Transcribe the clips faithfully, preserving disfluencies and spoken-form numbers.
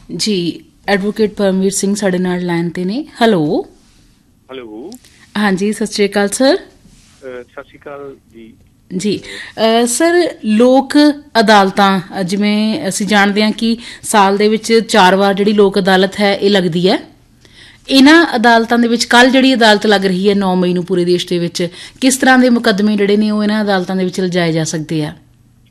ਜੀ ਐਡਵੋਕੇਟ ਪਰਮਵੀਰ ਸਿੰਘ ਸਾਡੇ ਨਾਲ ਲਾਈਨ ਤੇ ਨੇ। ਹੈਲੋ ਹੈਲੋ ਹਾਂਜੀ, ਸਤਿ ਸ਼੍ਰੀ ਅਕਾਲ ਸਰ। ਸਤਿ ਸ਼੍ਰੀ ਅਕਾਲ ਜੀ। ਜੀ ਸਰ, ਲੋਕ ਅਦਾਲਤਾਂ ਜਿਵੇਂ ਅਸੀਂ ਜਾਣਦੇ ਹਾਂ ਕਿ ਸਾਲ ਦੇ ਵਿੱਚ ਚਾਰ ਵਾਰ ਜਿਹੜੀ ਲੋਕ ਅਦਾਲਤ ਹੈ ਇਹ ਲੱਗਦੀ ਹੈ। ਇਹਨਾਂ ਅਦਾਲਤਾਂ ਦੇ ਵਿੱਚ ਕੱਲ੍ਹ ਜਿਹੜੀ ਅਦਾਲਤ ਲੱਗ ਰਹੀ ਹੈ ਨੌ ਮਈ ਨੂੰ ਪੂਰੇ ਦੇਸ਼ ਦੇ ਵਿੱਚ, ਕਿਸ ਤਰ੍ਹਾਂ ਦੇ ਮੁਕੱਦਮੇ ਜਿਹੜੇ ਨੇ ਉਹ ਇਹਨਾਂ ਅਦਾਲਤਾਂ ਦੇ ਵਿੱਚ ਲਿਜਾਏ ਜਾ ਸਕਦੇ ਆ?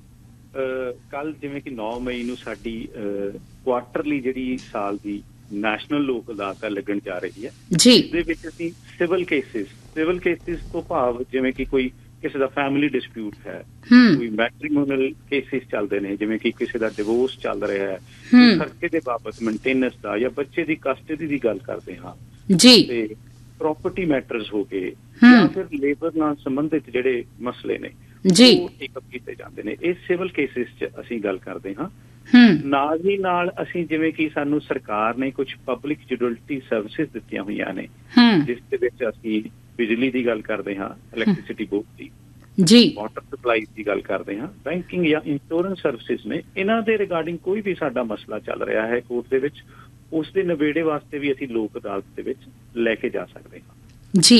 ਕੱਲ ਜਿਵੇਂ ਕਿ ਨੌ ਮਈ ਨੂੰ ਸਾਡੀ ਕੁਆਟਰਲੀ ਜਿਹੜੀ ਸਾਲ ਦੀ ਨੈਸ਼ਨਲ ਲੋਕ ਅਦਾਲਤ ਲੱਗਣ ਜਾ ਰਹੀ ਹੈ ਜੀ। ਇਸਦੇ ਵਿੱਚ ਅਸੀਂ ਸਿਵਲ ਕੇਸਿਸ ਸਿਵਲ ਕੇਸਿਸ ਤੋਂ ਭਾਵ ਜਿਵੇਂ ਕਿ ਕੋਈ ਕਿਸੇ ਦਾ ਫੈਮਿਲੀ ਡਿਸਪਿਊਟ ਹੈ, ਕੋਈ ਮੈਟਰੀਮੋਨੀਅਲ ਕੇਸਿਸ ਚੱਲਦੇ ਨੇ, ਜਿਵੇਂ ਕਿ ਕਿਸੇ ਦਾ ਡਿਵੋਰਸ ਚੱਲ ਰਿਹਾ ਹੈ, ਖਰਚੇ ਦੇ ਬਾਬਤ ਮੇਨਟੇਨੈਂਸ ਦਾ ਜਾਂ ਬੱਚੇ ਦੀ ਕਸਟਡੀ ਦੀ ਗੱਲ ਕਰਦੇ ਹਾਂ ਜੀ, ਤੇ ਪ੍ਰੋਪਰਟੀ ਮੈਟਰਸ ਹੋ ਗਏ ਜਾਂ ਫਿਰ ਲੇਬਰ ਨਾਲ ਸੰਬੰਧਿਤ ਜਿਹੜੇ ਮਸਲੇ ਨੇ ਜੀ ਉਹ ਟੇਕ ਅਪ ਕੀਤੇ ਜਾਂਦੇ ਨੇ। ਇਹ ਸਿਵਲ ਕੇਸਿਸ 'ਚ ਅਸੀਂ ਗੱਲ ਕਰਦੇ ਹਾਂ। ਨਾਲ ਹੀ ਨਾਲ ਅਸੀਂ ਜਿਵੇਂ ਕਿ ਸਾਨੂੰ ਸਰਕਾਰ ਨੇ ਕੁਝ ਪਬਲਿਕ ਯੂਟਿਲਿਟੀ ਸਰਵਿਸਿਜ਼ ਦਿੱਤੀਆਂ ਹੋਈਆਂ ਨੇ, ਜਿਸ ਦੇ ਵਿੱਚ ਅਸੀਂ ਬਿਜਲੀ ਦੀ ਗੱਲ ਕਰਦੇ ਹਾਂ, ਇਲੈਕਟ੍ਰਿਸਿਟੀ ਬੋਰਡ ਦੀ ਜੀ, ਵਾਟਰ ਸਪਲਾਈ ਦੀ ਗੱਲ ਕਰਦੇ ਹਾਂ, ਬੈਂਕਿੰਗ ਜਾਂ ਇੰਸ਼ੋਰੈਂਸ ਸਰਵਿਸਿਜ਼ ਨੇ। ਇਹਨਾਂ ਦੇ ਰਿਗਾਰਡਿੰਗ ਕੋਈ ਵੀ ਸਾਡਾ ਮਸਲਾ ਚੱਲ ਰਿਹਾ ਹੈ ਕੋਰਟ ਦੇ ਵਿੱਚ, ਉਸ ਦੇ ਨਿਬੇੜੇ ਵਾਸਤੇ ਵੀ ਅਸੀਂ ਲੋਕ ਅਦਾਲਤ ਦੇ ਵਿੱਚ ਲੈ ਕੇ ਜਾ ਸਕਦੇ ਹਾਂ ਜੀ।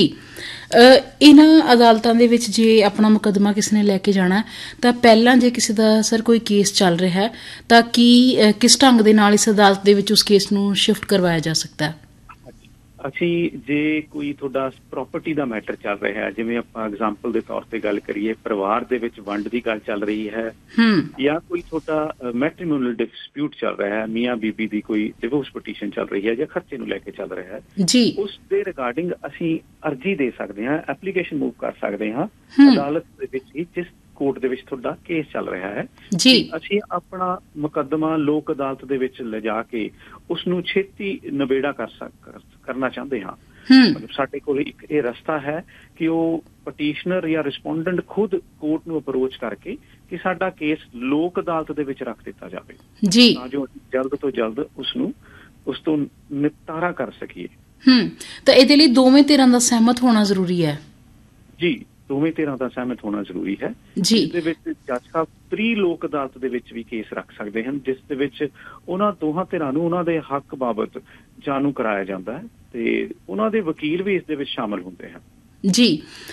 ਇਹਨਾਂ ਅਦਾਲਤਾਂ ਦੇ ਵਿੱਚ ਜੇ ਆਪਣਾ ਮੁਕੱਦਮਾ ਕਿਸੇ ਨੇ ਲੈ ਕੇ ਜਾਣਾ ਤਾਂ ਪਹਿਲਾਂ ਜੇ ਕਿਸੇ ਦਾ ਸਰ ਕੋਈ ਕੇਸ ਚੱਲ ਰਿਹਾ ਹੈ ਤਾਂ ਕੀ ਕਿਸ ਢੰਗ ਦੇ ਨਾਲ ਇਸ ਅਦਾਲਤ ਦੇ ਵਿੱਚ ਉਸ ਕੇਸ ਨੂੰ ਸ਼ਿਫਟ ਕਰਵਾਇਆ ਜਾ ਸਕਦਾ ਹੈ? ਅਸੀਂ ਜੇ ਕੋਈ ਤੁਹਾਡਾ ਪ੍ਰਾਪਰਟੀ ਦਾ ਮੈਟਰ ਚੱਲ ਰਿਹਾ ਹੈ, ਜਿਵੇਂ ਆਪਾਂ ਐਗਜ਼ਾਮਪਲ ਦੇ ਤੌਰ ਤੇ ਗੱਲ ਕਰੀਏ, ਪਰਿਵਾਰ ਦੇ ਵਿੱਚ ਵੰਡ ਦੀ ਗੱਲ ਚੱਲ ਰਹੀ ਹੈ ਜਾਂ ਕੋਈ ਤੁਹਾਡਾ ਮੈਟਰੀਮੋਨੀਅਲ ਡਿਸਪਿਊਟ ਚੱਲ ਰਿਹਾ ਹੈ, ਮੀਆਂ ਬੀਬੀ ਦੀ ਕੋਈ ਡਿਵੋਰਸ ਪਟੀਸ਼ਨ ਚੱਲ ਰਹੀ ਹੈ ਜਾਂ ਖਰਚੇ ਨੂੰ ਲੈ ਕੇ ਚੱਲ ਰਿਹਾ ਹੈ ਜੀ, ਉਸ ਦੇ ਰਿਗਾਰਡਿੰਗ ਅਸੀਂ ਅਰਜੀ ਦੇ ਸਕਦੇ ਹਾਂ, ਐਪਲੀਕੇਸ਼ਨ ਮੂਵ ਕਰ ਸਕਦੇ ਹਾਂ ਅਦਾਲਤ ਦੇ ਵਿੱਚ ਹੀ, ਜਿਸ ਕੋਰਟ ਦੇ ਵਿੱਚ ਤੁਹਾਡਾ ਕੇਸ ਚੱਲ ਰਿਹਾ ਹੈ ਜੀ। ਅਸੀਂ ਆਪਣਾ ਮੁਕੱਦਮਾ ਲੋਕ ਅਦਾਲਤ ਦੇ ਵਿੱਚ ਲਿਜਾ ਕੇ ਉਸਨੂੰ ਛੇਤੀ ਨਿਬੇੜਾ ਕਰ ਸਕ ਕਰਨਾ ਚਾਹੁੰਦੇ ਹਾਂ। ਮਤਲਬ ਸਾਡੇ ਕੋਲ ਇੱਕ ਇਹ ਰਸਤਾ ਹੈ ਕਿ ਉਹ ਪਟੀਸ਼ਨਰ ਜਾਂ ਰਿਸਪੋਂਡੈਂਟ ਖੁਦ ਕੋਰਟ ਨੂੰ ਅਪਰੋਚ ਕਰਕੇ ਕਿ ਸਾਡਾ ਕੇਸ ਲੋਕ ਅਦਾਲਤ ਦੇ ਵਿੱਚ ਰੱਖ ਦਿੱਤਾ ਜਾਵੇ ਜੀ, ਤਾਂ ਜੋ ਜਲਦ ਤੋਂ ਜਲਦ ਉਸਨੂੰ ਉਸ ਤੋਂ ਨਿਪਟਾਰਾ ਕਰ ਸਕੀਏ। ਹੂੰ ਤਾਂ ਇਹਦੇ ਲਈ ਦੋਵੇਂ ਧਿਰਾਂ ਦਾ ਸਹਿਮਤ ਹੋਣਾ ਜ਼ਰੂਰੀ ਹੈ ਜੀ। ਦੋਵੇਂ ਧਿਰਾਂ ਦਾ ਸਹਿਮਤ ਹੋਣਾ ਜ਼ਰੂਰੀ ਹੈ ਜੀ। ਇਸ ਦੇ ਵਿੱਚ ਜੱਜ ਸਾਹਿਬ ਪ੍ਰੀ ਲੋਕ ਅਦਾਲਤ ਦੇ ਵਿੱਚ ਵੀ ਕੇਸ ਰੱਖ ਸਕਦੇ ਹਨ, ਜਿਸ ਦੇ ਵਿੱਚ ਉਹਨਾਂ ਦੋਹਾਂ ਧਿਰਾਂ ਨੂੰ ਉਹਨਾਂ ਦੇ ਹੱਕ ਬਾਬਤ ਜਾਣੂ ਕਰਾਇਆ ਜਾਂਦਾ ਹੈ ਤੇ ਉਹਨਾਂ ਦੇ ਵਕੀਲ ਵੀ ਇਸ ਦੇ ਵਿੱਚ ਸ਼ਾਮਲ ਹੁੰਦੇ ਹਨ ਜੀ।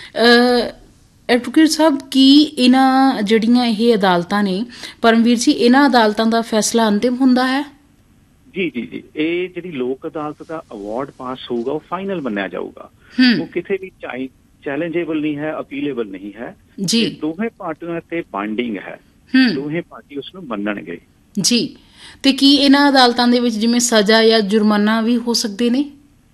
ਐਡਵੋਕੇਟ ਸਾਹਿਬ, ਕੀ ਇਹਨਾਂ ਜਿਹੜੀਆਂ ਇਹ ਅਦਾਲਤਾਂ ਨੇ ਪਰਮਵੀਰ ਜੀ, ਇਹਨਾਂ ਅਦਾਲਤਾਂ ਦਾ ਫੈਸਲਾ ਅੰਤਿਮ ਹੁੰਦਾ ਹੈ? ਜੀ ਜੀ ਜੀ ਇਹ ਜਿਹੜੀ ਲੋਕ ਅਦਾਲਤ ਦਾ ਅਵਾਰਡ ਪਾਸ ਹੋਊਗਾ ਉਹ ਫਾਈਨਲ ਮੰਨਿਆ ਜਾਊਗਾ। ਉਹ ਕਿਤੇ ਵੀ ਚਾਹੀ ਚੈਲੰਜੇਬਲ ਨਹੀਂ ਹੈ, ਅਪੀਲੇਬਲ ਨਹੀਂ ਹੈ ਜੀ। ਦੋਵੇਂ ਪਾਰਟੀਆਂ ਤੇ ਬਾਈਂਡਿੰਗ ਹੈ, ਦੋਵੇਂ ਪਾਰਟੀ ਉਸ ਨੂੰ ਮੰਨਣਗੇ ਜੀ। ਤੇ ਕੀ ਇਹਨਾਂ ਅਦਾਲਤਾਂ ਦੇ ਵਿੱਚ ਜਿਵੇਂ ਸਜ਼ਾ ਜਾਂ ਜੁਰਮਾਨਾ ਵੀ ਹੋ ਸਕਦੇ ਨੇ?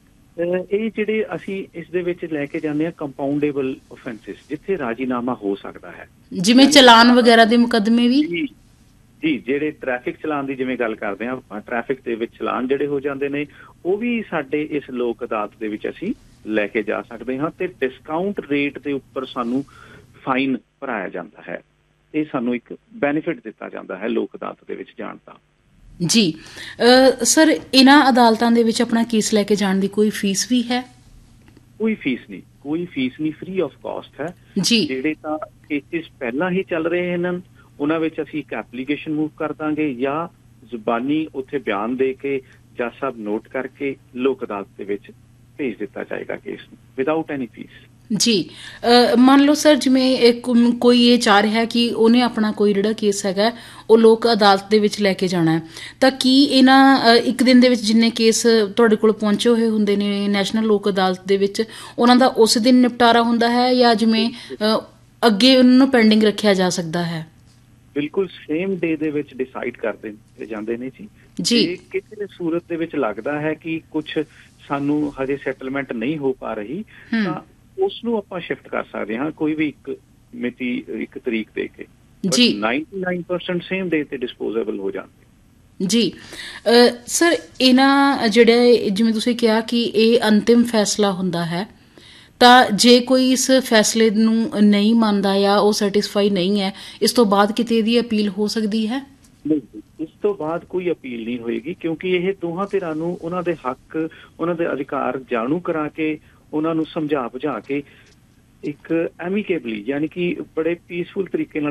ਇਹ ਜਿਹੜੇ ਅਸੀਂ ਇਸ ਦੇ ਵਿੱਚ ਲੈ ਕੇ ਜਾਂਦੇ ਹਾਂ ਕੰਪਾਊਂਡੇਬਲ ਆਫੈਂਸਿਸ, ਜਿੱਥੇ ਰਾਜੀਨਾਮਾ ਹੋ ਸਕਦਾ ਹੈ, ਜਿਵੇਂ ਚਲਾਨ ਵਗੈਰਾ ਦੇ ਮੁਕੱਦਮੇ ਵੀ ਜੀ। ਜਿਹੜੇ ਟ੍ਰੈਫਿਕ ਚਲਾਨ ਦੀ ਜਿਵੇਂ ਗੱਲ ਕਰਦੇ ਹਾਂ ਆਪਾਂ, ਟ੍ਰੈਫਿਕ ਦੇ ਵਿੱਚ ਚਲਾਨ ਜਿਹੜੇ ਹੋ ਜਾਂਦੇ ਨੇ ਉਹ ਵੀ ਸਾਡੇ ਇਸ ਲੋਕ ਅਦਾਲਤ ਦੇ ਵਿੱਚ ਅਸੀਂ ਲੈ ਕੇ ਜਾ ਸਕਦੇ ਹਾਂ ਤੇ ਡਿਸਕਾਊਂਟ ਰੇਟ ਦੇ ਉੱਪਰ ਸਾਨੂੰ ਫਾਈਨ ਭਰਾਇਆ ਜਾਂਦਾ ਹੈ। ਇਹ ਸਾਨੂੰ ਇੱਕ ਬੈਨੀਫਿਟ ਦਿੱਤਾ ਜਾਂਦਾ ਹੈ ਲੋਕ ਅਦਾਲਤ ਦੇ ਵਿੱਚ ਜਾਣ ਦਾ ਜੀ। ਸਰ, ਇਹਨਾਂ ਅਦਾਲਤਾਂ ਦੇ ਵਿੱਚ ਆਪਣਾ ਕੇਸ ਲੈ ਕੇ ਜਾਣ ਦੀ ਕੋਈ ਫੀਸ ਵੀ ਹੈ? ਕੋਈ ਫੀਸ ਨਹੀਂ, ਕੋਈ ਫੀਸ ਨਹੀਂ, ਫ੍ਰੀ ਆਫ ਕਾਸਟ ਹੈ ਜੀ। ਜਿਹੜੇ ਤਾਂ ਕੇਸਿਸ ਪਹਿਲਾਂ ਹੀ ਚੱਲ ਰਹੇ ਹਨ ਉਹਨਾਂ ਵਿੱਚ ਅਸੀਂ ਇੱਕ ਐਪਲੀਕੇਸ਼ਨ ਮੂਵ ਕਰ ਦਾਂਗੇ ਜਾਂ ਜ਼ੁਬਾਨੀ ਉੱਥੇ ਬਿਆਨ ਦੇ ਕੇ ਜੱਜ ਸਾਹਿਬ ਨੋਟ ਕਰਕੇ ਲੋਕ ਅਦਾਲਤ ਦੇ ਵਿੱਚ ਭੇਜ ਦਿੱਤਾ ਜਾਏਗਾ ਕੇਸ ਨੂੰ ਵਿਦਆਊਟ ਐਨੀ ਫੀਸ ਜੀ। ਮੰਨ ਲਓ ਸਰ, ਜਿਵੇਂ ਕੋਈ ਇਹ ਚਾਹ ਰਿਹਾ ਕਿ ਉਹਨੇ ਆਪਣਾ ਕੋਈ ਜਿਹੜਾ ਕੇਸ ਹੈਗਾ ਉਹ ਲੋਕ ਅਦਾਲਤ ਦੇ ਵਿੱਚ ਲੈ ਕੇ ਜਾਣਾ ਹੈ, ਤਾਂ ਕੀ ਇਹਨਾਂ ਇੱਕ ਦਿਨ ਦੇ ਵਿੱਚ ਜਿੰਨੇ ਕੇਸ ਤੁਹਾਡੇ ਕੋਲ ਪਹੁੰਚੇ ਹੋਏ ਹੁੰਦੇ ਨੇ ਨੈਸ਼ਨਲ ਲੋਕ ਅਦਾਲਤ ਦੇ ਵਿੱਚ, ਉਹਨਾਂ ਦਾ ਉਸ ਦਿਨ ਨਿਪਟਾਰਾ ਹੁੰਦਾ ਹੈ ਜਾਂ ਜਿਵੇਂ ਅੱਗੇ ਉਹਨਾਂ ਨੂੰ ਪੈਂਡਿੰਗ ਰੱਖਿਆ ਜਾ ਸਕਦਾ ਹੈ? ਬਿਲਕੁਲ ਸੇਮ ਡੇ ਦੇ ਵਿੱਚ ਡਿਸਾਈਡ ਕਰਦੇ ਜਾਂਦੇ ਨੇ ਜੀ ਜੀ। ਕਿਸੇ ਸੂਰਤ ਦੇ ਵਿੱਚ ਲੱਗਦਾ ਹੈ ਕਿ ਕੁਛ ਸਾਨੂੰ ਹਜੇ ਸੈਟਲਮੈਂਟ ਨਹੀਂ ਹੋ ਪਾ ਰਹੀ ਤਾਂ ਉਸ ਨੂੰ ਆਪਾਂ ਸ਼ਿਫਟ ਕਰ ਸਕਦੇ ਹਾਂ ਕੋਈ ਵੀ ਇੱਕ ਮਿਤੀ, ਇੱਕ ਤਰੀਕ ਦੇ ਕੇ ਜੀ। ਨਿਨਆਨਵੇਂ ਪਰਸੈਂਟ ਸੇਮ ਡੇ ਤੇ ਡਿਸਪੋਜ਼ੇਬਲ ਹੋ ਜਾਂਦੇ ਜੀ। ਸਰ, ਇਹਨਾਂ ਜਿਹੜੇ ਜਿਵੇਂ ਤੁਸੀਂ ਕਿਹਾ ਕਿ ਇਹ ਅੰਤਿਮ ਫੈਸਲਾ ਹੁੰਦਾ ਹੈ, ਤਾਂ ਜੇ ਕੋਈ ਇਸ ਫੈਸਲੇ ਨੂੰ ਨਹੀਂ ਮੰਨਦਾ ਜਾਂ ਉਹ ਸੈਟਿਸਫਾਈ ਨਹੀਂ ਹੈ, ਇਸ ਤੋਂ ਬਾਅਦ ਕਿਤੇ ਇਹਦੀ ਅਪੀਲ ਹੋ ਸਕਦੀ ਹੈ? ਨਹੀਂ, ਇਸ ਤੋਂ ਬਾਅਦ ਕੋਈ ਅਪੀਲ ਨਹੀਂ ਹੋਏਗੀ ਕਿਉਂਕਿ ਇਹ ਦੋਹਾਂ ਧਿਰਾਂ ਨੂੰ ਉਹਨਾਂ ਦੇ ਹੱਕ, ਉਹਨਾਂ ਦੇ ਅਧਿਕਾਰ ਜਾਣੂ ਕਰਾ ਕੇ ਉਹਨਾਂ ਨੂੰ ਸਮਝਾ ਬੁਝਾ ਕੇ ਇੱਕ ਐਮੀਕੇਬਲੀ, ਯਾਨੀ ਕਿ ਬੜੇ ਪੀਸਫੁਲ ਤਰੀਕੇ ਨਾਲ